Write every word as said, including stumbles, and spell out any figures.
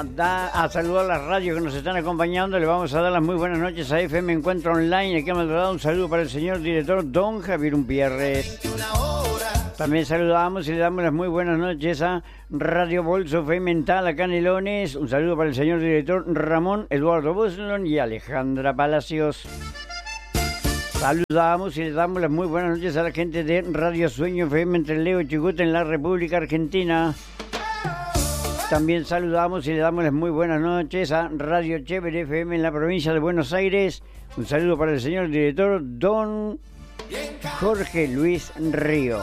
Da a saludar a las radios que nos están acompañando. Le vamos a dar las muy buenas noches a F M Encuentro Online. Aquí hemos dado un saludo para el señor director Don Javier Umpierres. También saludamos y le damos las muy buenas noches a Radio Bolso Fe Mental a Canelones. Un saludo para el señor director Ramón Eduardo Buslon y Alejandra Palacios. Saludamos y le damos las muy buenas noches a la gente de Radio Sueño F M entre Leo y Chubut en la República Argentina. También saludamos y le damos las muy buenas noches a Radio Chévere F M en la provincia de Buenos Aires. Un saludo para el señor director Don Jorge Luis Río.